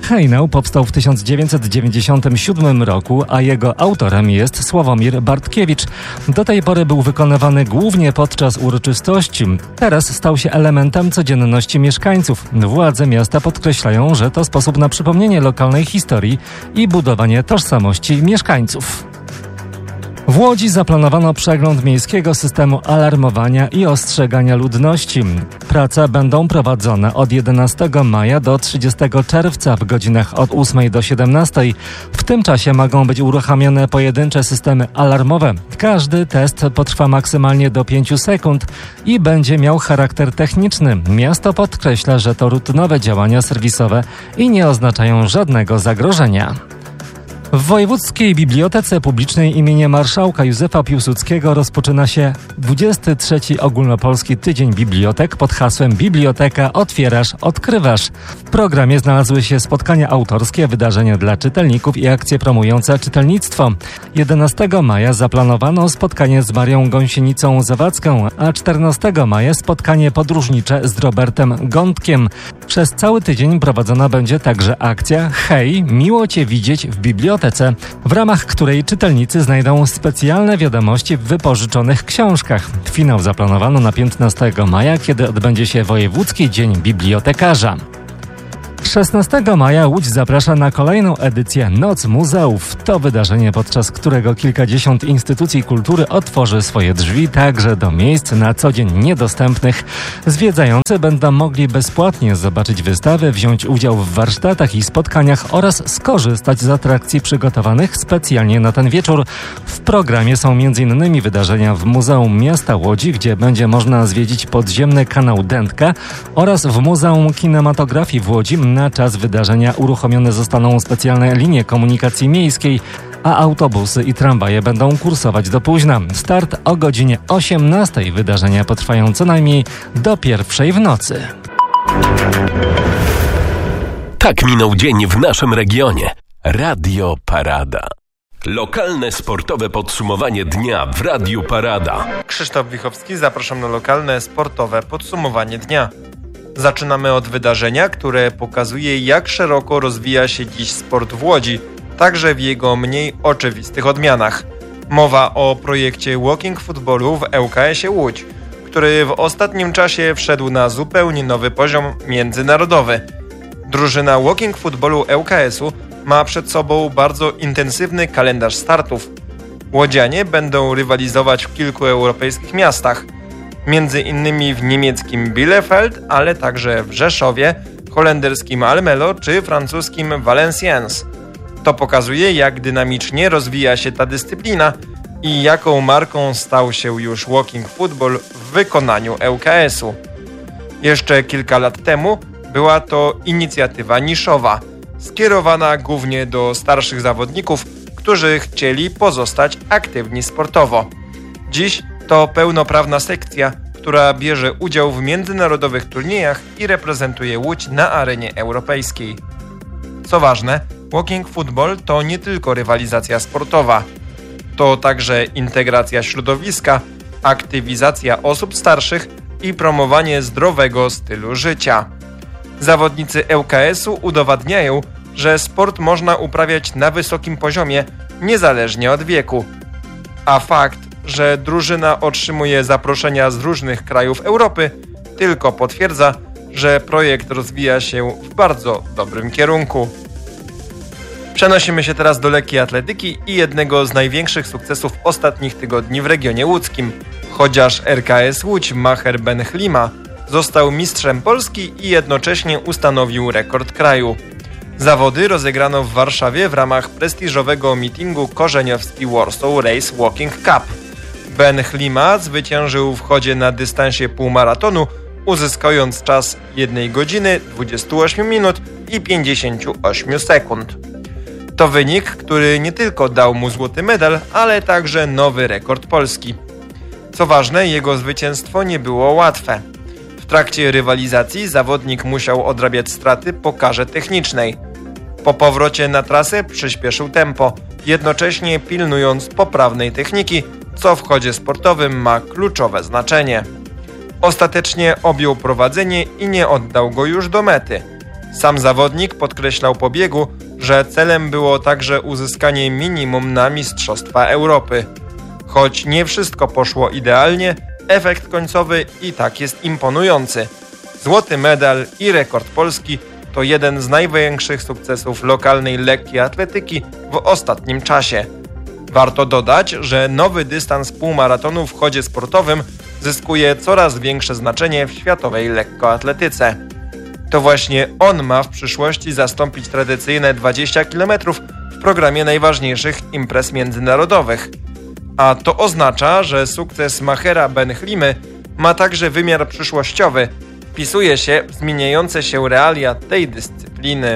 Hejnał powstał w 1997 roku, a jego autorem jest Sławomir Bartkiewicz. Do tej pory był wykonywany głównie podczas uroczystości. Teraz stał się elementem codzienności mieszkańców. Władze miasta podkreślają, że to sposób na przypomnienie lokalnej historii i budowanie tożsamości mieszkańców. W Łodzi zaplanowano przegląd miejskiego systemu alarmowania i ostrzegania ludności. Prace będą prowadzone od 11 maja do 30 czerwca w godzinach od 8 do 17. W tym czasie mogą być uruchamiane pojedyncze systemy alarmowe. Każdy test potrwa maksymalnie do 5 sekund i będzie miał charakter techniczny. Miasto podkreśla, że to rutynowe działania serwisowe i nie oznaczają żadnego zagrożenia. W Wojewódzkiej Bibliotece Publicznej imienia Marszałka Józefa Piłsudskiego rozpoczyna się 23. Ogólnopolski Tydzień Bibliotek pod hasłem Biblioteka otwierasz, odkrywasz. W programie znalazły się spotkania autorskie, wydarzenia dla czytelników i akcje promujące czytelnictwo. 11 maja zaplanowano spotkanie z Marią Gąsienicą-Zawadzką, a 14 maja spotkanie podróżnicze z Robertem Gądkiem. Przez cały tydzień prowadzona będzie także akcja Hej, miło Cię widzieć w bibliotece, w ramach której czytelnicy znajdą specjalne wiadomości w wypożyczonych książkach. Finał zaplanowano na 15 maja, kiedy odbędzie się Wojewódzki Dzień Bibliotekarza. 16 maja Łódź zaprasza na kolejną edycję Noc Muzeów. To wydarzenie, podczas którego kilkadziesiąt instytucji kultury otworzy swoje drzwi także do miejsc na co dzień niedostępnych. Zwiedzający będą mogli bezpłatnie zobaczyć wystawy, wziąć udział w warsztatach i spotkaniach oraz skorzystać z atrakcji przygotowanych specjalnie na ten wieczór. W programie są m.in. wydarzenia w Muzeum Miasta Łodzi, gdzie będzie można zwiedzić podziemny kanał Dętka, oraz w Muzeum Kinematografii w Łodzi. Na czas wydarzenia uruchomione zostaną specjalne linie komunikacji miejskiej, a autobusy i tramwaje będą kursować do późna. Start o godzinie 18. Wydarzenia potrwają co najmniej do 1:00 w nocy. Tak minął dzień w naszym regionie. Radio Parada. Lokalne sportowe podsumowanie dnia w Radiu Parada. Krzysztof Wichowski, zapraszam na lokalne sportowe podsumowanie dnia. Zaczynamy od wydarzenia, które pokazuje, jak szeroko rozwija się dziś sport w Łodzi, także w jego mniej oczywistych odmianach. Mowa o projekcie Walking Footballu w ŁKS-ie Łódź, który w ostatnim czasie wszedł na zupełnie nowy poziom międzynarodowy. Drużyna Walking Footballu ŁKS-u ma przed sobą bardzo intensywny kalendarz startów. Łodzianie będą rywalizować w kilku europejskich miastach, między innymi w niemieckim Bielefeld, ale także w Rzeszowie, holenderskim Almelo czy francuskim Valenciennes. To pokazuje, jak dynamicznie rozwija się ta dyscyplina i jaką marką stał się już walking football w wykonaniu ŁKS-u. Jeszcze kilka lat temu była to inicjatywa niszowa, skierowana głównie do starszych zawodników, którzy chcieli pozostać aktywni sportowo. Dziś to pełnoprawna sekcja, która bierze udział w międzynarodowych turniejach i reprezentuje Łódź na arenie europejskiej. Co ważne, walking football to nie tylko rywalizacja sportowa. To także integracja środowiska, aktywizacja osób starszych i promowanie zdrowego stylu życia. Zawodnicy ŁKS-u udowadniają, że sport można uprawiać na wysokim poziomie, niezależnie od wieku. A fakt, że drużyna otrzymuje zaproszenia z różnych krajów Europy, tylko potwierdza, że projekt rozwija się w bardzo dobrym kierunku. Przenosimy się teraz do lekkiej atletyki i jednego z największych sukcesów ostatnich tygodni w regionie łódzkim. Chociaż RKS Łódź Maher Ben-Chlima został mistrzem Polski i jednocześnie ustanowił rekord kraju. Zawody rozegrano w Warszawie w ramach prestiżowego meetingu Korzeniowski Warsaw Race Walking Cup. Ben-Chlima zwyciężył w chodzie na dystansie półmaratonu, uzyskując czas 1 godziny, 28 minut i 58 sekund. To wynik, który nie tylko dał mu złoty medal, ale także nowy rekord Polski. Co ważne, jego zwycięstwo nie było łatwe. W trakcie rywalizacji zawodnik musiał odrabiać straty po karze technicznej. Po powrocie na trasę przyspieszył tempo, jednocześnie pilnując poprawnej techniki, co w chodzie sportowym ma kluczowe znaczenie. Ostatecznie objął prowadzenie i nie oddał go już do mety. Sam zawodnik podkreślał po biegu, że celem było także uzyskanie minimum na Mistrzostwa Europy. Choć nie wszystko poszło idealnie, efekt końcowy i tak jest imponujący. Złoty medal i rekord Polski to jeden z największych sukcesów lokalnej lekkiej atletyki w ostatnim czasie. Warto dodać, że nowy dystans półmaratonu w chodzie sportowym zyskuje coraz większe znaczenie w światowej lekkoatletyce. To właśnie on ma w przyszłości zastąpić tradycyjne 20 km w programie najważniejszych imprez międzynarodowych. A to oznacza, że sukces Machera Benhlimy ma także wymiar przyszłościowy. Wpisuje się w zmieniające się realia tej dyscypliny.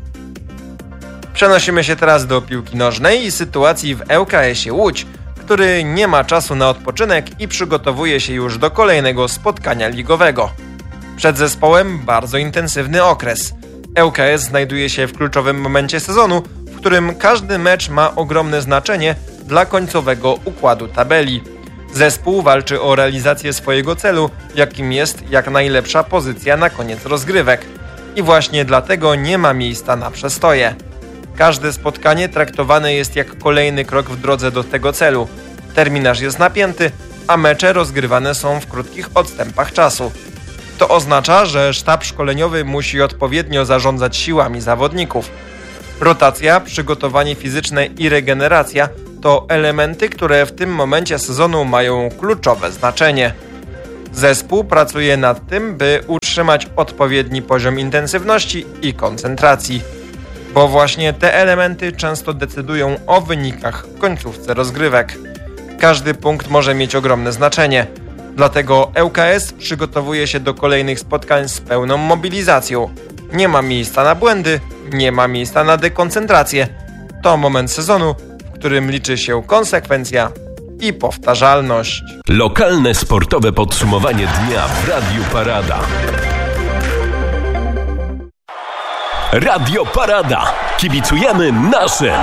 Przenosimy się teraz do piłki nożnej i sytuacji w ŁKS-ie Łódź, który nie ma czasu na odpoczynek i przygotowuje się już do kolejnego spotkania ligowego. Przed zespołem bardzo intensywny okres. ŁKS znajduje się w kluczowym momencie sezonu, w którym każdy mecz ma ogromne znaczenie dla końcowego układu tabeli. Zespół walczy o realizację swojego celu, jakim jest jak najlepsza pozycja na koniec rozgrywek. I właśnie dlatego nie ma miejsca na przestoje. Każde spotkanie traktowane jest jak kolejny krok w drodze do tego celu. Terminarz jest napięty, a mecze rozgrywane są w krótkich odstępach czasu. To oznacza, że sztab szkoleniowy musi odpowiednio zarządzać siłami zawodników. Rotacja, przygotowanie fizyczne i regeneracja to elementy, które w tym momencie sezonu mają kluczowe znaczenie. Zespół pracuje nad tym, by utrzymać odpowiedni poziom intensywności i koncentracji, bo właśnie te elementy często decydują o wynikach w końcówce rozgrywek. Każdy punkt może mieć ogromne znaczenie. Dlatego ŁKS przygotowuje się do kolejnych spotkań z pełną mobilizacją. Nie ma miejsca na błędy, nie ma miejsca na dekoncentrację. To moment sezonu, w którym liczy się konsekwencja i powtarzalność. Lokalne sportowe podsumowanie dnia w Radiu Parada. Radio Parada. Kibicujemy naszym.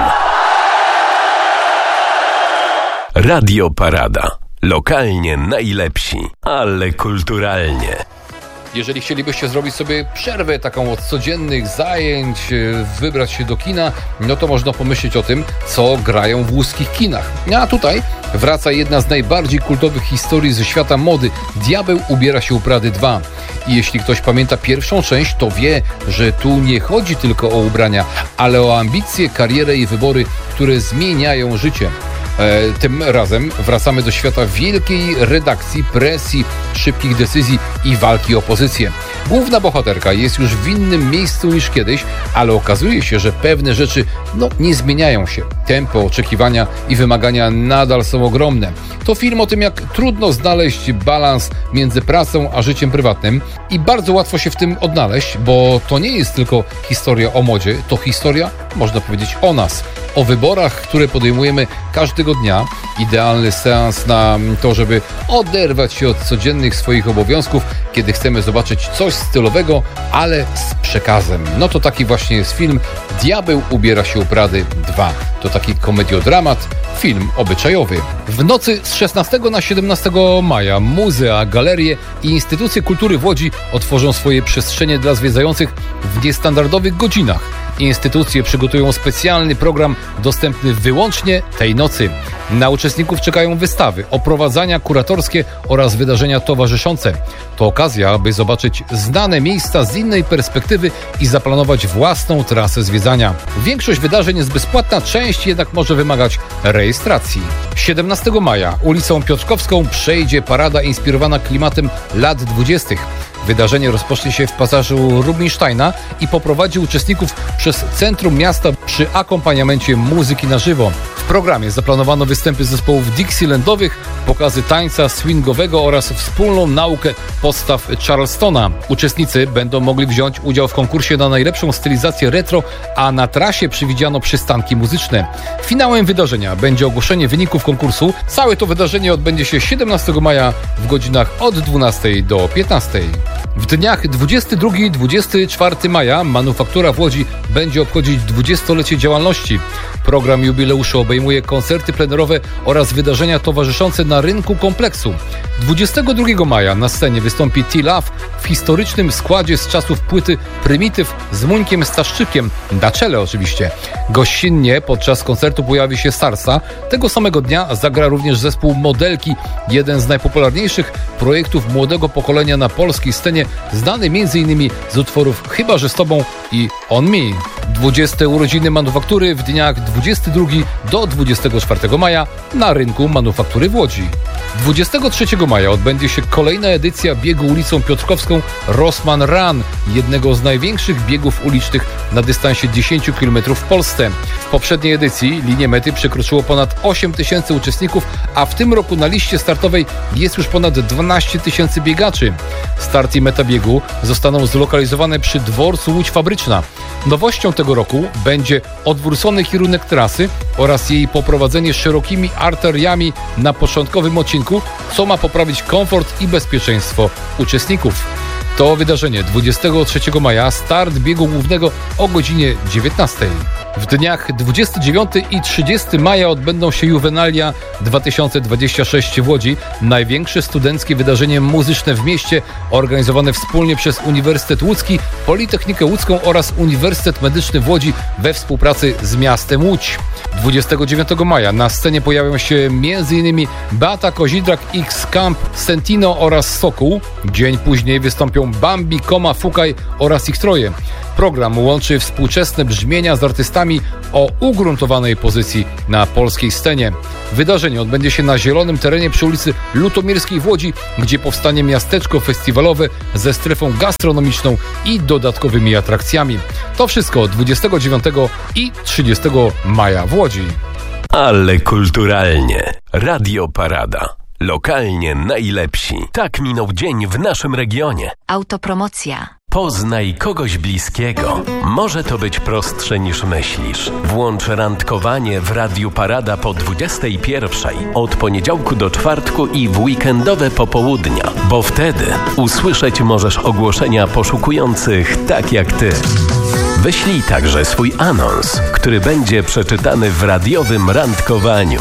Radio Parada. Lokalnie najlepsi, ale kulturalnie. Jeżeli chcielibyście zrobić sobie przerwę taką od codziennych zajęć, wybrać się do kina, no to można pomyśleć o tym, co grają w łódzkich kinach. A tutaj wraca jedna z najbardziej kultowych historii ze świata mody. Diabeł ubiera się u Prady 2. I jeśli ktoś pamięta pierwszą część, to wie, że tu nie chodzi tylko o ubrania, ale o ambicje, karierę i wybory, które zmieniają życie. Tym razem wracamy do świata wielkiej redakcji, presji, szybkich decyzji i walki o pozycję. Główna bohaterka jest już w innym miejscu niż kiedyś, ale okazuje się, że pewne rzeczy nie zmieniają się. Tempo, oczekiwania i wymagania nadal są ogromne. To film o tym, jak trudno znaleźć balans między pracą a życiem prywatnym i bardzo łatwo się w tym odnaleźć, bo to nie jest tylko historia o modzie, to historia, można powiedzieć, o nas. O wyborach, które podejmujemy każdego dnia. Idealny seans na to, żeby oderwać się od codziennych swoich obowiązków, kiedy chcemy zobaczyć coś stylowego, ale z przekazem. No to taki właśnie jest film Diabeł ubiera się u Prady 2. To taki komediodramat, film obyczajowy. W nocy z 16 na 17 maja muzea, galerie i instytucje kultury w Łodzi otworzą swoje przestrzenie dla zwiedzających w niestandardowych godzinach. Instytucje przygotują specjalny program dostępny wyłącznie tej nocy. Na uczestników czekają wystawy, oprowadzania kuratorskie oraz wydarzenia towarzyszące. To okazja, aby zobaczyć znane miejsca z innej perspektywy i zaplanować własną trasę zwiedzania. Większość wydarzeń jest bezpłatna, część jednak może wymagać rejestracji. 17 maja ulicą Piotrkowską przejdzie parada inspirowana klimatem lat 20. Wydarzenie rozpocznie się w pasażu Rubinsteina i poprowadzi uczestników przez centrum miasta przy akompaniamencie muzyki na żywo. W programie zaplanowano występy zespołów Dixielandowych, pokazy tańca swingowego oraz wspólną naukę podstaw Charlestona. Uczestnicy będą mogli wziąć udział w konkursie na najlepszą stylizację retro, a na trasie przewidziano przystanki muzyczne. Finałem wydarzenia będzie ogłoszenie wyników konkursu. Całe to wydarzenie odbędzie się 17 maja w godzinach od 12 do 15. W dniach 22-24 maja Manufaktura w Łodzi będzie obchodzić 20-lecie działalności. Program jubileuszu obejmuje obejmuje koncerty plenerowe oraz wydarzenia towarzyszące na rynku kompleksu. 22 maja na scenie wystąpi T-Love w historycznym składzie z czasów płyty Prymityw z Muńkiem Staszczykiem, na czele oczywiście. Gościnnie podczas koncertu pojawi się Sarsa. Tego samego dnia zagra również zespół Modelki, jeden z najpopularniejszych projektów młodego pokolenia na polskiej scenie, znany m.in. z utworów Chyba że z tobą i On Me. 20. urodziny Manufaktury w dniach 22 do 24 maja na rynku Manufaktury w Łodzi. 23 maja odbędzie się kolejna edycja biegu ulicą Piotrkowską Rossmann Run, jednego z największych biegów ulicznych na dystansie 10 km w Polsce. W poprzedniej edycji linię mety przekroczyło ponad 8 tysięcy uczestników, a w tym roku na liście startowej jest już ponad 12 tysięcy biegaczy. Start i meta biegu zostaną zlokalizowane przy dworcu Łódź Fabryczna. Nowością tego roku będzie odwrócony kierunek trasy oraz jej poprowadzenie szerokimi arteriami na początkowym odcinku, co ma poprawić komfort i bezpieczeństwo uczestników. To wydarzenie 23 maja, start biegu głównego o godzinie 19. W dniach 29 i 30 maja odbędą się Juvenalia 2026 w Łodzi, największe studenckie wydarzenie muzyczne w mieście, organizowane wspólnie przez Uniwersytet Łódzki, Politechnikę Łódzką oraz Uniwersytet Medyczny w Łodzi we współpracy z miastem Łódź. 29 maja na scenie pojawią się m.in. Beata Kozidrak, X-Camp, Sentino oraz Sokół. Dzień później wystąpią Bambi, Koma, Fukaj oraz ich troje. Program łączy współczesne brzmienia z artystami o ugruntowanej pozycji na polskiej scenie. Wydarzenie odbędzie się na zielonym terenie przy ulicy Lutomierskiej w Łodzi, gdzie powstanie miasteczko festiwalowe ze strefą gastronomiczną i dodatkowymi atrakcjami. To wszystko 29 i 30 maja w Łodzi. Ale kulturalnie. Radio Parada. Lokalnie najlepsi. Tak minął dzień w naszym regionie. Autopromocja. Poznaj kogoś bliskiego. Może to być prostsze niż myślisz. Włącz randkowanie w Radiu Parada po 21. Od poniedziałku do czwartku i w weekendowe popołudnia, bo wtedy usłyszeć możesz ogłoszenia poszukujących tak jak ty. Wyślij także swój anons, który będzie przeczytany w radiowym randkowaniu.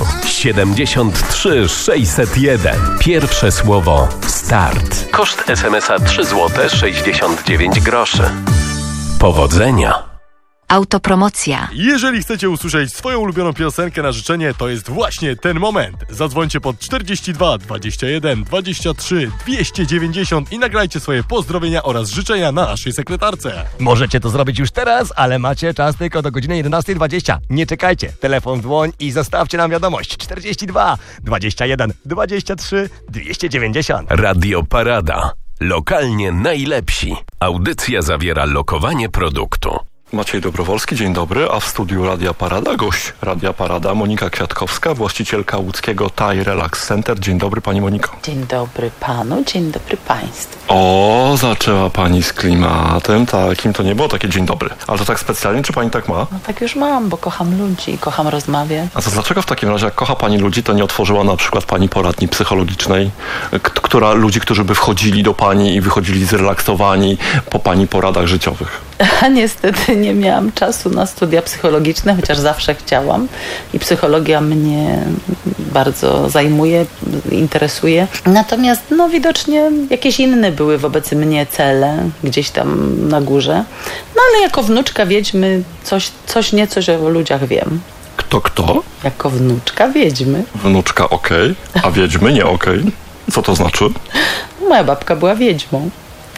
73 601. Pierwsze słowo start. Koszt SMS-a 3 zł 69 groszy. Powodzenia! Autopromocja. Jeżeli chcecie usłyszeć swoją ulubioną piosenkę na życzenie, to jest właśnie ten moment. Zadzwońcie pod 42 21 23 290 i nagrajcie swoje pozdrowienia oraz życzenia na naszej sekretarce. Możecie to zrobić już teraz, ale macie czas tylko do godziny 11:20. Nie czekajcie. Telefon w dłoń i zostawcie nam wiadomość. 42 21 23 290. Radio Parada. Lokalnie najlepsi. Audycja zawiera lokowanie produktu. Maciej Dobrowolski, dzień dobry, a w studiu Radia Parada gość Radia Parada Monika Kwiatkowska, właścicielka łódzkiego Thai Relax Center. Dzień dobry pani Moniko. Dzień dobry panu, dzień dobry państwu. O, zaczęła pani z klimatem, takim to nie było takie dzień dobry. Ale to tak specjalnie, czy pani tak ma? No tak już mam, bo kocham ludzi i kocham rozmawiać. A to dlaczego w takim razie, jak kocha pani ludzi, to nie otworzyła na przykład pani poradni psychologicznej, która ludzi, którzy by wchodzili do pani i wychodzili zrelaksowani po pani poradach życiowych? A niestety nie miałam czasu na studia psychologiczne, chociaż zawsze chciałam i psychologia mnie bardzo zajmuje, interesuje. Natomiast no widocznie jakieś inne były wobec mnie cele gdzieś tam na górze. No ale jako wnuczka wiedźmy coś o ludziach wiem. Kto? Jako wnuczka wiedźmy. Wnuczka okej, a wiedźmy nie okej. Co to znaczy? Moja babka była wiedźmą.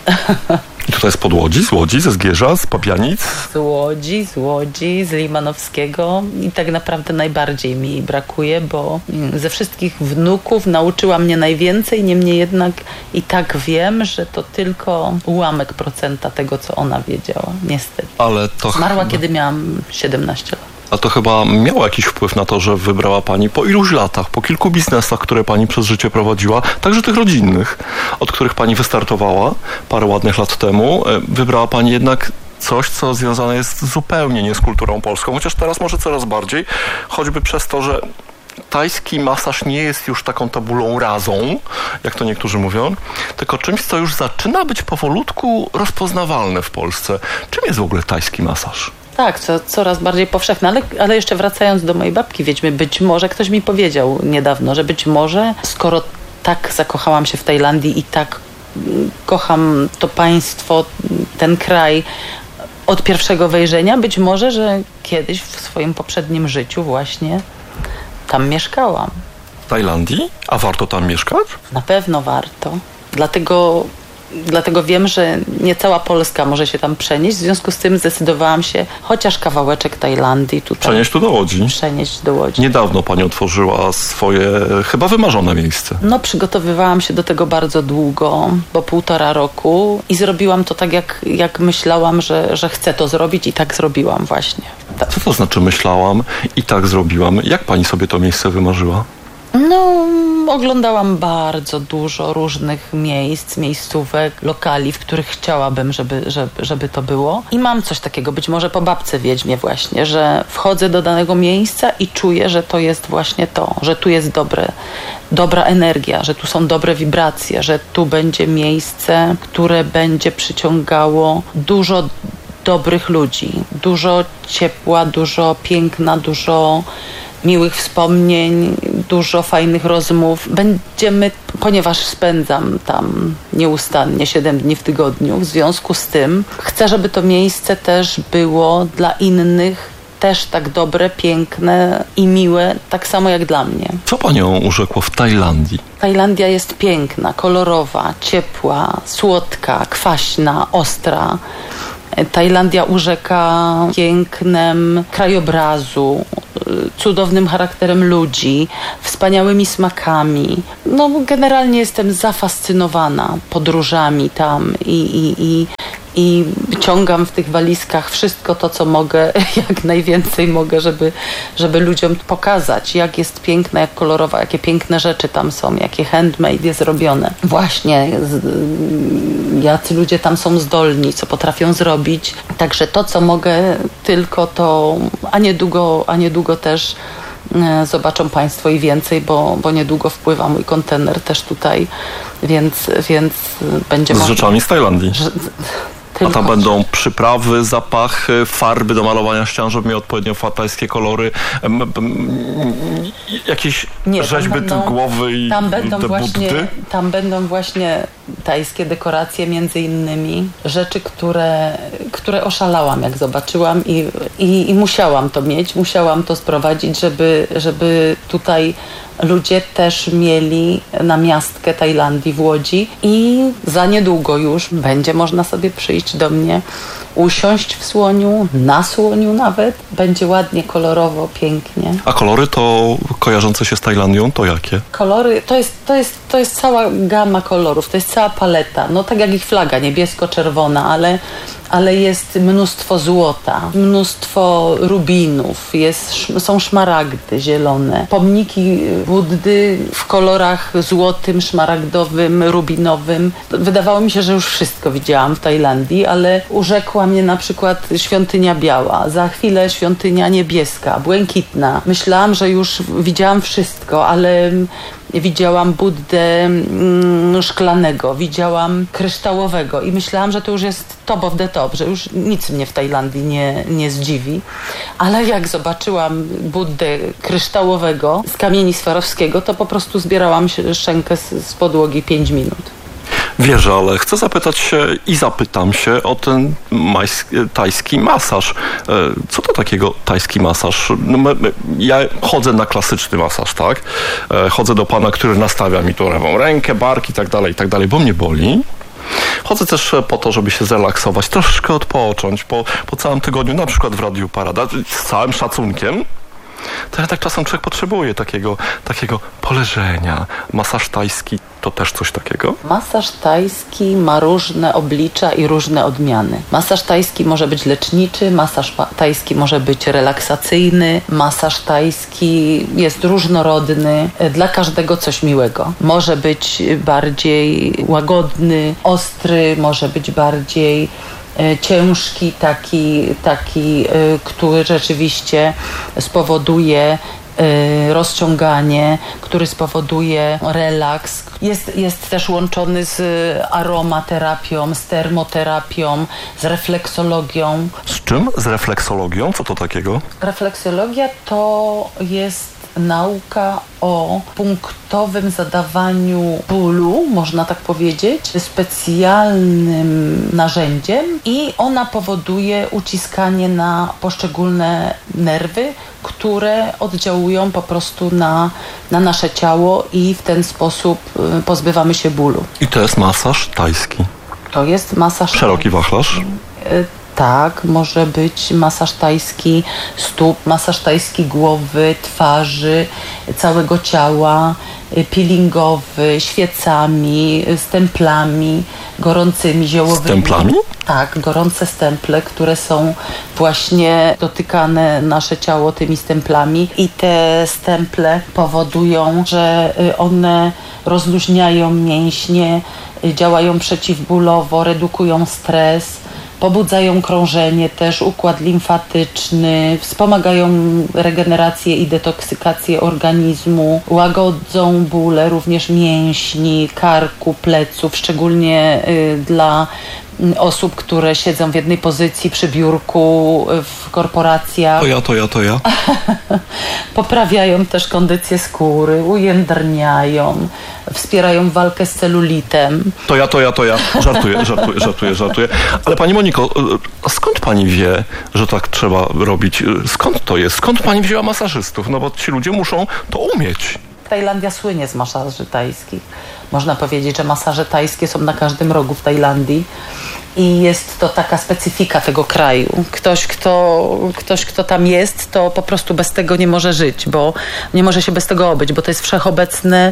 I tutaj z Łodzi, ze Zgierza, z Pabianic? Z Łodzi, z Limanowskiego i tak naprawdę najbardziej mi jej brakuje, bo ze wszystkich wnuków nauczyła mnie najwięcej, niemniej jednak i tak wiem, że to tylko ułamek procenta tego, co ona wiedziała, niestety. Ale to zmarła, kiedy miałam 17 lat. A to chyba miało jakiś wpływ na to, że wybrała pani po iluś latach, po kilku biznesach, które pani przez życie prowadziła, także tych rodzinnych, od których pani wystartowała parę ładnych lat temu, wybrała pani jednak coś, co związane jest zupełnie nie z kulturą polską, chociaż teraz może coraz bardziej, choćby przez to, że tajski masaż nie jest już taką tabulą razą, jak to niektórzy mówią, tylko czymś, co już zaczyna być powolutku rozpoznawalne w Polsce. Czym jest w ogóle tajski masaż? tak, coraz bardziej powszechne. Ale jeszcze wracając do mojej babki wiedźmy, być może ktoś mi powiedział niedawno, że być może skoro tak zakochałam się w Tajlandii i tak kocham to państwo, ten kraj od pierwszego wejrzenia, być może, że kiedyś w swoim poprzednim życiu właśnie tam mieszkałam. W Tajlandii? A warto tam mieszkać? Na pewno warto. Dlatego wiem, że nie cała Polska może się tam przenieść. W związku z tym zdecydowałam się chociaż kawałeczek Tajlandii tutaj przenieść tu do Łodzi. Przenieść do Łodzi. Niedawno pani otworzyła swoje chyba wymarzone miejsce. No, przygotowywałam się do tego bardzo długo, bo 1,5 roku i zrobiłam to tak, jak myślałam, że chcę to zrobić i tak zrobiłam właśnie. Tak. Co to znaczy myślałam i tak zrobiłam? Jak pani sobie to miejsce wymarzyła? No, oglądałam bardzo dużo różnych miejsc, miejscówek, lokali, w których chciałabym, żeby to było. I mam coś takiego, być może po babce wiedźmie właśnie, że wchodzę do danego miejsca i czuję, że to jest właśnie to, że tu jest dobra energia, że tu są dobre wibracje, że tu będzie miejsce, które będzie przyciągało dużo dobrych ludzi, dużo ciepła, dużo piękna, dużo miłych wspomnień, dużo fajnych rozmów. Ponieważ spędzam tam nieustannie 7 dni w tygodniu, w związku z tym chcę, żeby to miejsce też było dla innych też tak dobre, piękne i miłe, tak samo jak dla mnie. Co panią urzekło w Tajlandii? Tajlandia jest piękna, kolorowa, ciepła, słodka, kwaśna, ostra. Tajlandia urzeka pięknem krajobrazu, cudownym charakterem ludzi, wspaniałymi smakami. No, generalnie jestem zafascynowana podróżami tam i wyciągam w tych walizkach wszystko to, co mogę, jak najwięcej mogę, żeby ludziom pokazać, jak jest piękna, jak kolorowa, jakie piękne rzeczy tam są, jakie handmade jest robione. Właśnie, jacy ludzie tam są zdolni, co potrafią zrobić. Także to, co mogę, tylko to, a niedługo też zobaczą Państwo i więcej, bo niedługo wpływa mój kontener też tutaj, więc będzie z rzeczami z Tajlandii. A tam będą przyprawy, zapachy, farby do malowania ścian, żeby miał odpowiednio tajskie kolory, jakieś rzeźby głowy i buddy? Tam będą właśnie tajskie dekoracje, między innymi rzeczy, które oszalałam, jak zobaczyłam i musiałam to mieć, musiałam to sprowadzić, żeby tutaj ludzie też mieli namiastkę Tajlandii w Łodzi i za niedługo już będzie można sobie przyjść do mnie, usiąść w słoniu, na słoniu nawet. Będzie ładnie, kolorowo, pięknie. A kolory to kojarzące się z Tajlandią to jakie? Kolory to jest cała gama kolorów, to jest cała paleta. No tak jak ich flaga, niebiesko-czerwona, ale jest mnóstwo złota, mnóstwo rubinów, są szmaragdy zielone, pomniki Buddy w kolorach złotym, szmaragdowym, rubinowym. Wydawało mi się, że już wszystko widziałam w Tajlandii, ale urzekła mnie na przykład świątynia biała, za chwilę świątynia niebieska, błękitna. Myślałam, że już widziałam wszystko, ale widziałam Buddę szklanego, widziałam kryształowego i myślałam, że to już jest top of the top, że już nic mnie w Tajlandii nie zdziwi. Ale jak zobaczyłam Buddę kryształowego z kamieni Swarowskiego, to po prostu zbierałam szczękę z podłogi 5 minut. Wierzę, ale chcę zapytać się i zapytam się o ten tajski masaż. Co to takiego tajski masaż? Ja chodzę na klasyczny masaż, tak? Chodzę do pana, który nastawia mi tu lewą rękę, bark i tak dalej, bo mnie boli. Chodzę też po to, żeby się zrelaksować, troszkę odpocząć po całym tygodniu, na przykład w Radiu Parada, z całym szacunkiem. To ja tak czasem człowiek potrzebuje takiego poleżenia. Masaż tajski to też coś takiego? Masaż tajski ma różne oblicza i różne odmiany. Masaż tajski może być leczniczy, masaż tajski może być relaksacyjny, masaż tajski jest różnorodny, dla każdego coś miłego. Może być bardziej łagodny, ostry, może być bardziej taki, który rzeczywiście spowoduje rozciąganie, który spowoduje relaks. Jest też łączony z aromaterapią, z termoterapią, z refleksologią. Z czym? Z refleksologią? Co to takiego? Refleksologia to jest nauka o punktowym zadawaniu bólu, można tak powiedzieć, specjalnym narzędziem i ona powoduje uciskanie na poszczególne nerwy, które oddziałują po prostu na nasze ciało i w ten sposób pozbywamy się bólu. I to jest masaż tajski? To jest masaż szeroki wachlarz? Tak, może być masaż tajski stóp, masaż tajski głowy, twarzy, całego ciała, peelingowy, świecami, stemplami, gorącymi, ziołowymi. Stemplami? Tak, gorące stemple, które są właśnie dotykane nasze ciało tymi stemplami i te stemple powodują, że one rozluźniają mięśnie, działają przeciwbólowo, redukują stres, pobudzają krążenie też, układ limfatyczny, wspomagają regenerację i detoksykację organizmu, łagodzą bóle również mięśni, karku, pleców, szczególnie dla osób, które siedzą w jednej pozycji przy biurku w korporacjach. To ja. Poprawiają też kondycję skóry, ujędrniają, wspierają walkę z celulitem. To ja. Żartuję. Ale pani Moniko, skąd pani wie, że tak trzeba robić? Skąd to jest? Skąd pani wzięła masażystów? No bo ci ludzie muszą to umieć. Tajlandia słynie z masaży tajskich. Można powiedzieć, że masaże tajskie są na każdym rogu w Tajlandii i jest to taka specyfika tego kraju. Ktoś, kto tam jest, to po prostu bez tego nie może żyć, bo nie może się bez tego obyć, bo to jest wszechobecne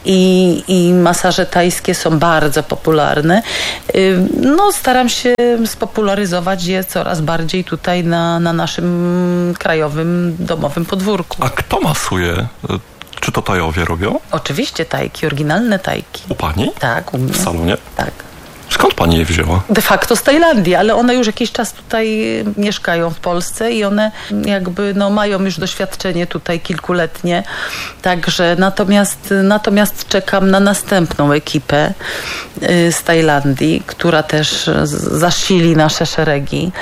i masaże tajskie są bardzo popularne. No, staram się spopularyzować je coraz bardziej tutaj na naszym krajowym, domowym podwórku. A kto masuje? Czy to Tajowie robią? Oczywiście tajki, oryginalne tajki. U pani? Tak, u mnie. W salonie? Tak. Skąd pani je wzięła? De facto z Tajlandii, ale one już jakiś czas tutaj mieszkają w Polsce i one jakby mają już doświadczenie tutaj kilkuletnie. Także natomiast czekam na następną ekipę z Tajlandii, która też zasili nasze szeregi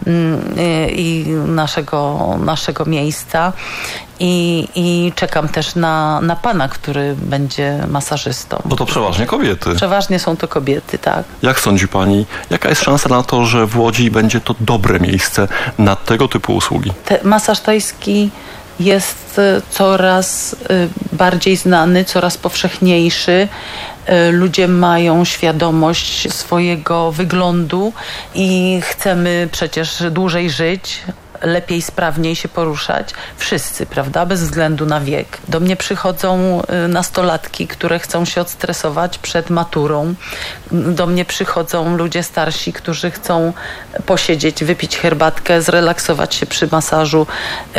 i naszego miejsca. I czekam też na pana, który będzie masażystą. Bo to przeważnie kobiety. Przeważnie są to kobiety, tak. Jak sądzi pani, jaka jest szansa na to, że w Łodzi będzie to dobre miejsce na tego typu usługi? Masaż tajski jest coraz bardziej znany, coraz powszechniejszy. Ludzie mają świadomość swojego wyglądu i chcemy przecież dłużej żyć, lepiej, sprawniej się poruszać. Wszyscy, prawda? Bez względu na wiek. Do mnie przychodzą nastolatki, które chcą się odstresować przed maturą. Do mnie przychodzą ludzie starsi, którzy chcą posiedzieć, wypić herbatkę, zrelaksować się przy masażu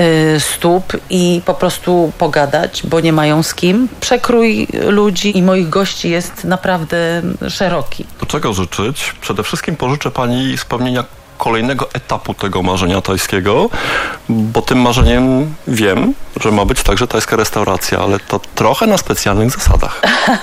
stóp i po prostu pogadać, bo nie mają z kim. Przekrój ludzi i moich gości jest naprawdę szeroki. Do czego życzyć? Przede wszystkim pożyczę pani spełnienia kolejnego etapu tego marzenia tajskiego, bo tym marzeniem wiem, że ma być także tajska restauracja, ale to trochę na specjalnych zasadach.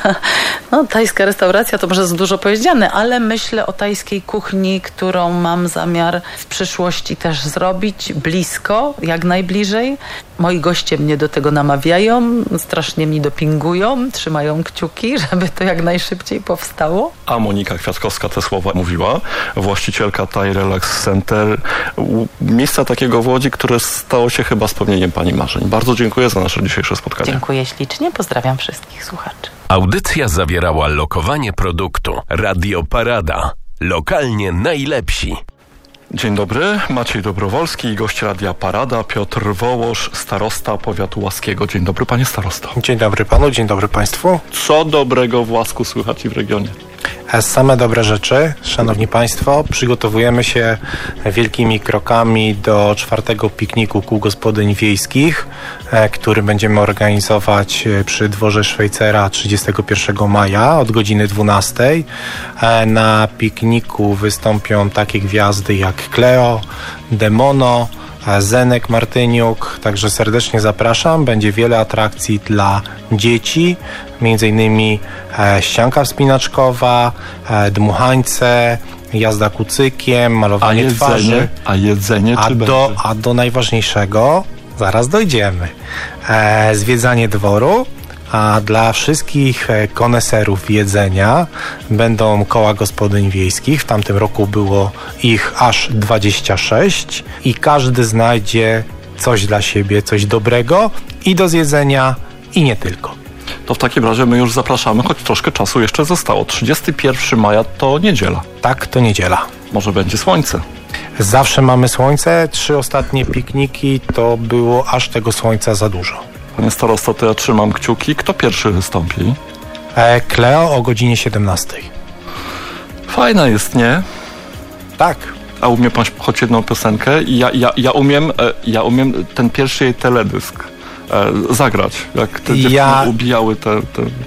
No, tajska restauracja to może za dużo powiedziane, ale myślę o tajskiej kuchni, którą mam zamiar w przyszłości też zrobić blisko, jak najbliżej. Moi goście mnie do tego namawiają, strasznie mi dopingują, trzymają kciuki, żeby to jak najszybciej powstało. A Monika Kwiatkowska te słowa mówiła, właścicielka Thai Relax Center, miejsca takiego w Łodzi, które stało się chyba spełnieniem pani marzeń. Bardzo dziękuję za nasze dzisiejsze spotkanie. Dziękuję ślicznie, pozdrawiam wszystkich słuchaczy. Audycja zawierała lokowanie produktu. Radio Parada. Lokalnie najlepsi. Dzień dobry, Maciej Dobrowolski i gość Radia Parada, Piotr Wołosz, starosta powiatu łaskiego. Dzień dobry, panie starosto. Dzień dobry panu, dzień dobry państwu. Co dobrego w Łasku słychać i w regionie? Same dobre rzeczy, szanowni państwo. Przygotowujemy się wielkimi krokami do 4. pikniku kół gospodyń wiejskich, który będziemy organizować przy dworze Szwajcera 31 maja od godziny 12. Na pikniku wystąpią takie gwiazdy jak Cleo, Demono, Zenek Martyniuk, także serdecznie zapraszam. Będzie wiele atrakcji dla dzieci, m.in. ścianka wspinaczkowa, dmuchańce, jazda kucykiem, malowanie twarzy. A jedzenie czy będzie? A do najważniejszego zaraz dojdziemy. Zwiedzanie dworu. A dla wszystkich koneserów jedzenia będą koła gospodyń wiejskich. W tamtym roku było ich aż 26 i każdy znajdzie coś dla siebie, coś dobrego i do zjedzenia i nie tylko. To w takim razie my już zapraszamy, choć troszkę czasu jeszcze zostało. 31 maja to niedziela. Tak, to niedziela. Może będzie słońce. Zawsze mamy słońce. 3 ostatnie pikniki to było aż tego słońca za dużo. Panie starosto, to ja trzymam kciuki. Kto pierwszy wystąpi? Kleo o godzinie 17. Fajna jest, nie? Tak. A umie pan choć jedną piosenkę? Ja umiem ten pierwszy jej teledysk zagrać. Jak te dziewczyny ubijały te...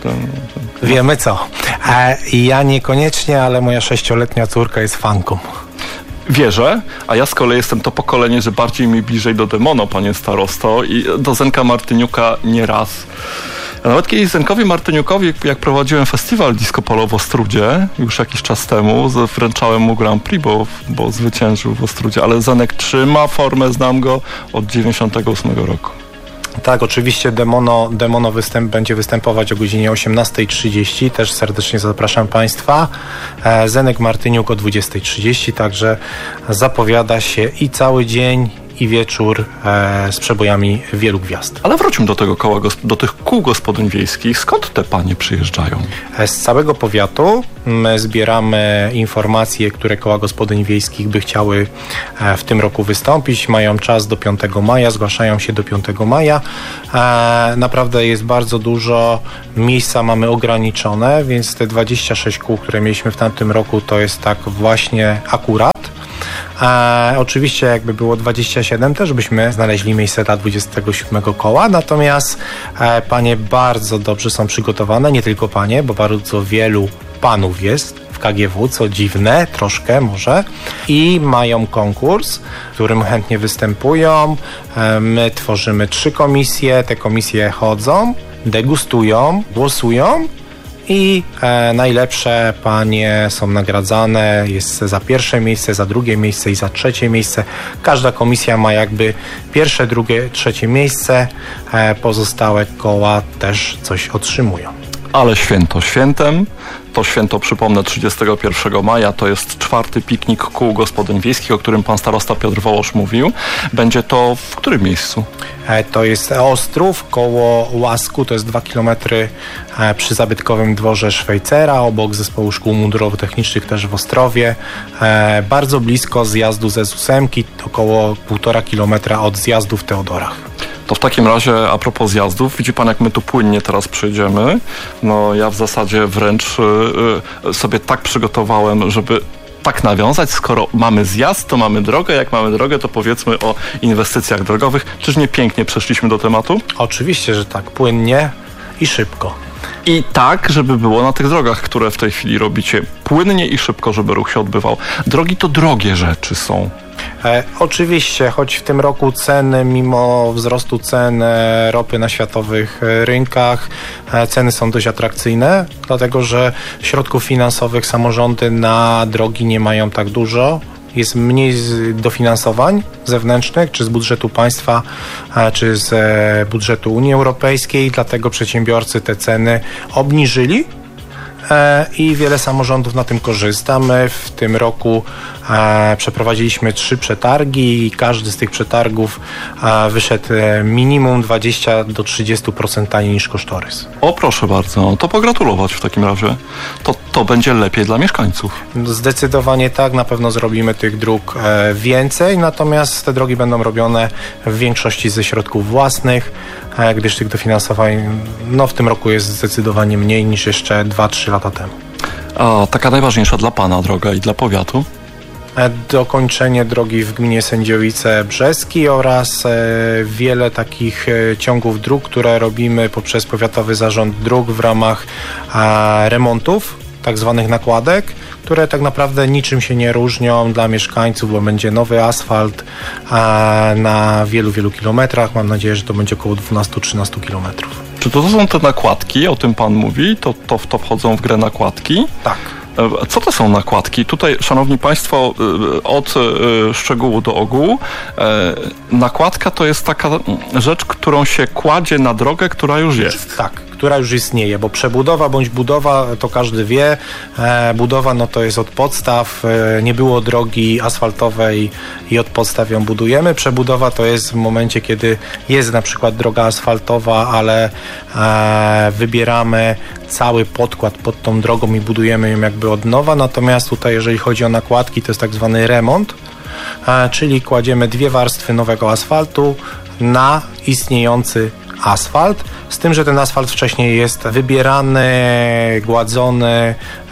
Wiemy co. Ja niekoniecznie, ale moja 6-letnia córka jest fanką. Wierzę, a ja z kolei jestem to pokolenie, że bardziej mi bliżej do Demono, panie starosto, i do Zenka Martyniuka nie raz. A nawet kiedyś Zenkowi Martyniukowi, jak prowadziłem festiwal Disco Polo w Ostrudzie, już jakiś czas temu, wręczałem mu Grand Prix, bo zwyciężył w Ostrudzie, ale Zenek trzyma formę, znam go od 98 roku. Tak, oczywiście Demono będzie występować o godzinie 18:30. Też serdecznie zapraszam Państwa. Zenek Martyniuk o 20:30, także zapowiada się i cały dzień, i wieczór z przebojami wielu gwiazd. Ale wróćmy do tego koła, do tych kół gospodyń wiejskich. Skąd te panie przyjeżdżają? Z całego powiatu. My zbieramy informacje, które koła gospodyń wiejskich by chciały w tym roku wystąpić. Mają czas do 5 maja, zgłaszają się do 5 maja. Naprawdę jest bardzo dużo. Miejsca mamy ograniczone, więc te 26 kół, które mieliśmy w tamtym roku, to jest tak właśnie akurat. Oczywiście jakby było 27, też byśmy znaleźli miejsce dla 27 koła, natomiast panie bardzo dobrze są przygotowane, nie tylko panie, bo bardzo wielu panów jest w KGW, co dziwne, troszkę może, i mają konkurs, w którym chętnie występują. My tworzymy 3 komisje, te komisje chodzą, degustują, głosują i najlepsze panie są nagradzane, jest za pierwsze miejsce, za drugie miejsce i za trzecie miejsce. Każda komisja ma jakby pierwsze, drugie, trzecie miejsce, pozostałe koła też coś otrzymują. Ale święto świętem. To święto, przypomnę, 31 maja, to jest 4. piknik kół gospodyń wiejskich, o którym pan starosta Piotr Wołosz mówił. Będzie to w którym miejscu? To jest Ostrów, koło Łasku, to jest 2 km przy zabytkowym dworze Szwajcera, obok zespołu szkół mundurowo-technicznych też w Ostrowie. Bardzo blisko zjazdu ze Zusemki, około 1,5 km od zjazdu w Teodorach. To w takim razie, a propos zjazdów, widzi pan, jak my tu płynnie teraz przejdziemy. No ja w zasadzie wręcz sobie tak przygotowałem, żeby tak nawiązać, skoro mamy zjazd, to mamy drogę, jak mamy drogę, to powiedzmy o inwestycjach drogowych. Czyż nie pięknie przeszliśmy do tematu? Oczywiście, że tak, płynnie i szybko. I tak, żeby było na tych drogach, które w tej chwili robicie, płynnie i szybko, żeby ruch się odbywał. Drogi to drogie rzeczy są. Oczywiście, choć w tym roku ceny, mimo wzrostu cen ropy na światowych rynkach, ceny są dość atrakcyjne, dlatego że środków finansowych samorządy na drogi nie mają tak dużo. Jest mniej dofinansowań zewnętrznych, czy z budżetu państwa, czy z budżetu Unii Europejskiej, dlatego przedsiębiorcy te ceny obniżyli. I wiele samorządów na tym korzysta. My w tym roku przeprowadziliśmy 3 przetargi i każdy z tych przetargów wyszedł minimum 20 do 30% taniej niż kosztorys. O, proszę bardzo, to pogratulować w takim razie. To będzie lepiej dla mieszkańców. Zdecydowanie tak, na pewno zrobimy tych dróg więcej, natomiast te drogi będą robione w większości ze środków własnych, gdyż tych dofinansowań w tym roku jest zdecydowanie mniej niż jeszcze 2-3 lata temu. A taka najważniejsza dla pana droga i dla powiatu? Dokończenie drogi w gminie Sędziowice-Brzeski oraz wiele takich ciągów dróg, które robimy poprzez Powiatowy Zarząd Dróg w ramach remontów, tak zwanych nakładek, które tak naprawdę niczym się nie różnią dla mieszkańców, bo będzie nowy asfalt na wielu, wielu kilometrach. Mam nadzieję, że to będzie około 12-13 kilometrów. Czy to są te nakładki, o tym pan mówi? To w to wchodzą w grę nakładki? Tak. Co to są nakładki? Tutaj, szanowni państwo, od szczegółu do ogółu, nakładka to jest taka rzecz, którą się kładzie na drogę, która już jest. Tak, która już istnieje, bo przebudowa bądź budowa, to każdy wie, budowa no to jest od podstaw, nie było drogi asfaltowej i od podstaw ją budujemy. Przebudowa to jest w momencie, kiedy jest na przykład droga asfaltowa, ale wybieramy cały podkład pod tą drogą i budujemy ją jakby od nowa. Natomiast tutaj, jeżeli chodzi o nakładki, to jest tak zwany remont, czyli kładziemy 2 warstwy nowego asfaltu na istniejący asfalt, z tym, że ten asfalt wcześniej jest wybierany, gładzony,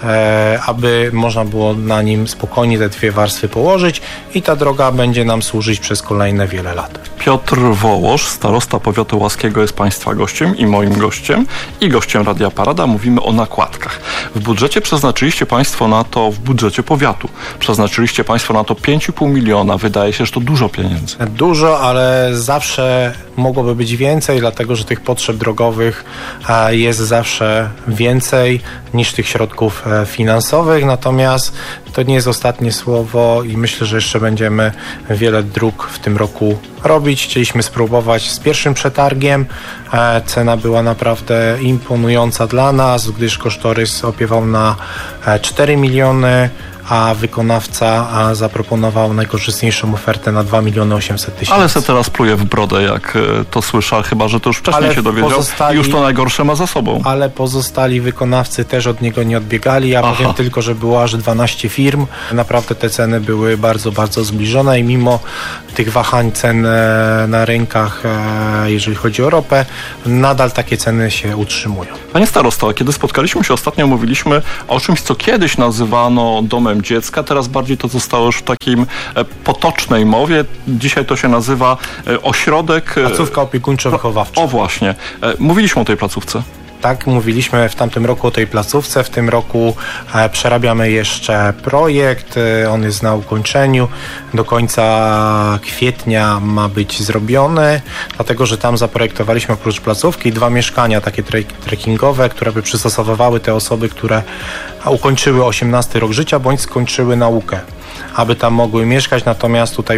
aby można było na nim spokojnie te 2 warstwy położyć i ta droga będzie nam służyć przez kolejne wiele lat. Piotr Wołosz, starosta powiatu łaskiego, jest państwa gościem i moim gościem i gościem Radia Parada. Mówimy o nakładkach. W budżecie przeznaczyliście państwo na to, w budżecie powiatu, przeznaczyliście państwo na to 5,5 miliona. Wydaje się, że to dużo pieniędzy. Dużo, ale zawsze mogłoby być więcej, dlatego że tych potrzeb drogowych jest zawsze więcej niż tych środków finansowych, natomiast to nie jest ostatnie słowo i myślę, że jeszcze będziemy wiele dróg w tym roku robić. Chcieliśmy spróbować z pierwszym przetargiem. Cena była naprawdę imponująca dla nas, gdyż kosztorys opiewał na 4 miliony, a wykonawca zaproponował najkorzystniejszą ofertę na 2 800 000. Ale se teraz pluje w brodę, jak to słyszę, chyba że to już wcześniej się dowiedział i już to najgorsze ma za sobą. Ale pozostali wykonawcy też od niego nie odbiegali. Ja powiem tylko, że było aż 12 firm. Naprawdę te ceny były bardzo, bardzo zbliżone i mimo tych wahań cen na rynkach, jeżeli chodzi o ropę, nadal takie ceny się utrzymują. Panie starosto, kiedy spotkaliśmy się ostatnio, mówiliśmy o czymś, co kiedyś nazywano domem dziecka, teraz bardziej to zostało już w takim potocznej mowie. Dzisiaj to się nazywa ośrodek... Placówka opiekuńczo-wychowawcza. O właśnie. Mówiliśmy o tej placówce. Tak, mówiliśmy w tamtym roku o tej placówce. W tym roku przerabiamy jeszcze projekt. On jest na ukończeniu. Do końca kwietnia ma być zrobiony, dlatego że tam zaprojektowaliśmy oprócz placówki 2 mieszkania takie trekkingowe, które by przystosowywały te osoby, które ukończyły 18 rok życia bądź skończyły naukę, aby tam mogły mieszkać. Natomiast tutaj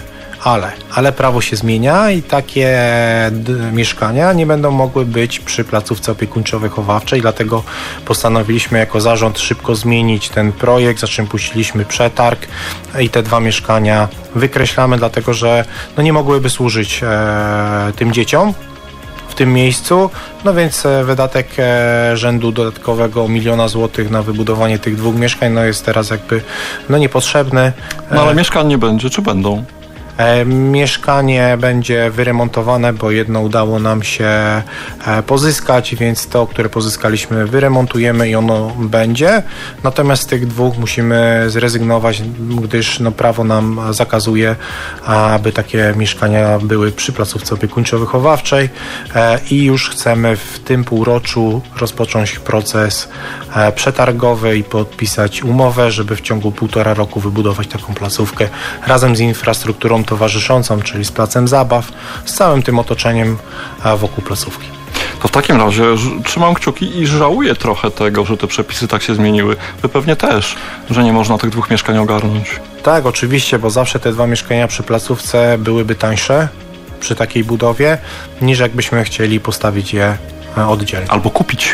ale prawo się zmienia i takie mieszkania nie będą mogły być przy placówce opiekuńczo-wychowawczej, dlatego postanowiliśmy jako zarząd szybko zmienić ten projekt, za czym puściliśmy przetarg i te 2 mieszkania wykreślamy, dlatego że nie mogłyby służyć tym dzieciom w tym miejscu, no więc wydatek rzędu dodatkowego 1 miliona złotych na wybudowanie tych 2 mieszkań jest teraz jakby niepotrzebny. No ale mieszkań nie będzie, czy będą? Mieszkanie będzie wyremontowane, bo jedno udało nam się pozyskać, więc to, które pozyskaliśmy, wyremontujemy i ono będzie. Natomiast z tych 2 musimy zrezygnować, gdyż prawo nam zakazuje, aby takie mieszkania były przy placówce opiekuńczo-wychowawczej i już chcemy w tym półroczu rozpocząć proces przetargowy i podpisać umowę, żeby w ciągu 1,5 roku wybudować taką placówkę razem z infrastrukturą towarzyszącą, czyli z placem zabaw, z całym tym otoczeniem wokół placówki. To w takim razie trzymam kciuki i żałuję trochę tego, że te przepisy tak się zmieniły. Wy pewnie też, że nie można tych 2 mieszkań ogarnąć. Tak, oczywiście, bo zawsze te 2 mieszkania przy placówce byłyby tańsze przy takiej budowie, niż jakbyśmy chcieli postawić je oddzielnie. Albo kupić.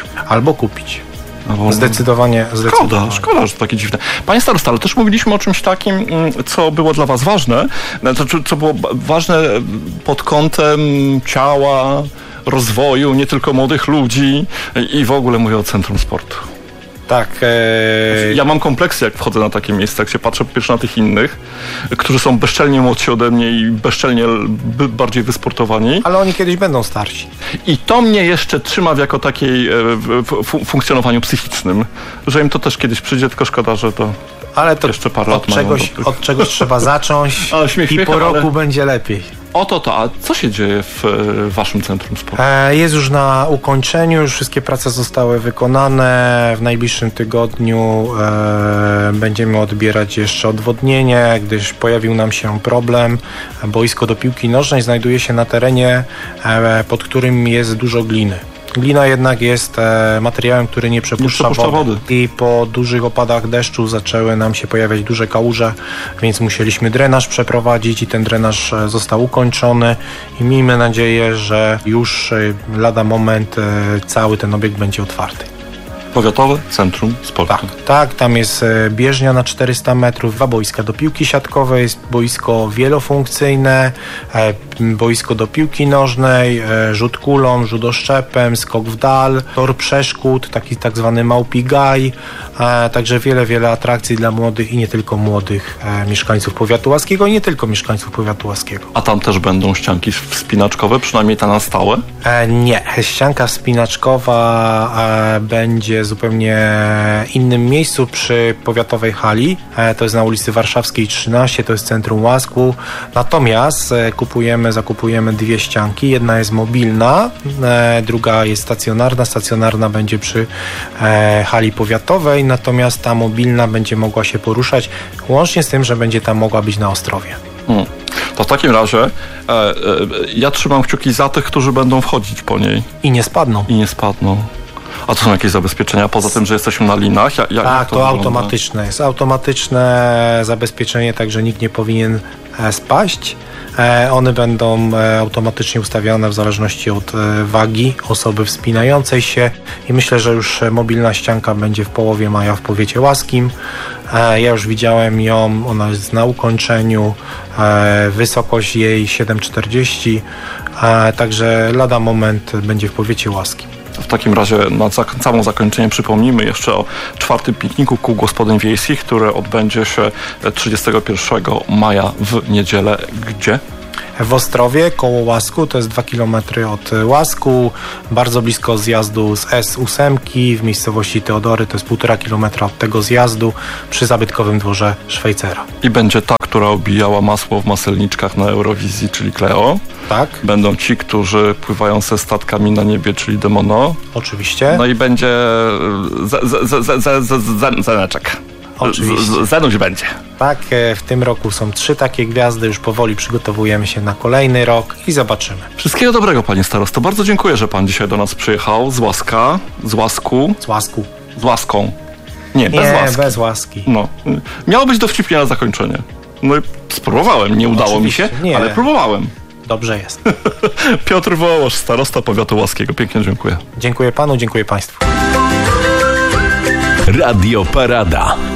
Zdecydowanie. Szkoda, że to takie dziwne. Panie starosta, ale też mówiliśmy o czymś takim, co było dla was ważne, co było ważne pod kątem ciała, rozwoju, nie tylko młodych ludzi i w ogóle mówię o Centrum Sportu. Tak. Ja mam kompleksy, jak wchodzę na takie miejsca, jak się patrzę po pierwsze na tych innych, którzy są bezczelnie młodsi ode mnie i bezczelnie bardziej wysportowani. Ale oni kiedyś będą starsi. I to mnie jeszcze trzyma w jako takiej funkcjonowaniu psychicznym, że im to też kiedyś przyjdzie, tylko szkoda, że to... Ale to jeszcze parę lat od czegoś trzeba zacząć i po roku będzie lepiej. A co się dzieje w waszym centrum sportu? Jest już na ukończeniu, już wszystkie prace zostały wykonane. W najbliższym tygodniu będziemy odbierać jeszcze odwodnienie, gdyż pojawił nam się problem. Boisko do piłki nożnej znajduje się na terenie, pod którym jest dużo gliny. Glina jednak jest materiałem, który nie przepuszcza wody. I po dużych opadach deszczu zaczęły nam się pojawiać duże kałuże, więc musieliśmy drenaż przeprowadzić i ten drenaż został ukończony i miejmy nadzieję, że już lada moment cały ten obiekt będzie otwarty. Powiatowe Centrum Sportu. Tak, tam jest bieżnia na 400 metrów, 2 boiska do piłki siatkowej, jest boisko wielofunkcyjne, boisko do piłki nożnej, rzut kulą, rzut oszczepem, skok w dal, tor przeszkód, taki tak zwany małpi gaj, także wiele atrakcji dla młodych i nie tylko młodych mieszkańców powiatu łaskiego i nie tylko mieszkańców powiatu łaskiego. A tam też będą ścianki wspinaczkowe, przynajmniej ta na stałe? Nie, ścianka wspinaczkowa będzie w zupełnie innym miejscu przy powiatowej hali. To jest na ulicy Warszawskiej 13, to jest centrum Łasku. Natomiast zakupujemy 2 ścianki. Jedna jest mobilna, druga jest stacjonarna. Stacjonarna będzie przy hali powiatowej, natomiast ta mobilna będzie mogła się poruszać, łącznie z tym, że będzie tam mogła być na Ostrowie. To w takim razie ja trzymam kciuki za tych, którzy będą wchodzić po niej. I nie spadną. A to są jakieś zabezpieczenia, poza tym, że jesteśmy na linach? Tak, to automatyczne. Jest automatyczne zabezpieczenie, tak że nikt nie powinien spaść. One będą automatycznie ustawione w zależności od wagi osoby wspinającej się i myślę, że już mobilna ścianka będzie w połowie maja w powiecie łaskim. Ja już widziałem ją, ona jest na ukończeniu, wysokość jej 7,40, także lada moment będzie w powiecie łaskim. W takim razie na całe zakończenie przypomnijmy jeszcze o 4. pikniku kół gospodyń wiejskich, który odbędzie się 31 maja w niedzielę. Gdzie? W Ostrowie, koło Łasku, to jest 2 km od Łasku, bardzo blisko zjazdu z S8 w miejscowości Teodory, to jest 1,5 km od tego zjazdu przy zabytkowym dworze Szwajcera. I będzie ta, która obijała masło w maselniczkach na Eurowizji, czyli Cleo. Tak. Będą ci, którzy pływają ze statkami na niebie, czyli Demono. Oczywiście. No i będzie Zeneczek. Oczywiście. Zenuś będzie. Tak, w tym roku są 3 takie gwiazdy, już powoli przygotowujemy się na kolejny rok i zobaczymy. Wszystkiego dobrego, panie starosto. Bardzo dziękuję, że pan dzisiaj do nas przyjechał z Łaska, z Łasku. Z Łasku. Z Łaską. Nie, bez łaski. No. Miało być dowcipnie na zakończenie. No i spróbowałem, nie udało mi się, ale próbowałem. Dobrze jest. Piotr Wołosz, starosta powiatu łaskiego. Pięknie dziękuję. Dziękuję panu, dziękuję państwu. Radio Parada.